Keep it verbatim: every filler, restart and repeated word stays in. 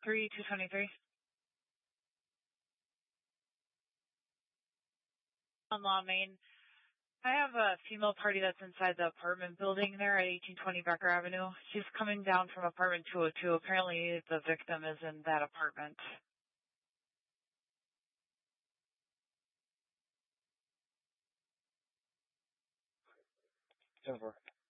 three two twenty-three. On Law Main. I have a female party that's inside the apartment building there at eighteen twenty Becker Avenue. She's coming down from apartment two oh two. Apparently the victim is in that apartment. Over.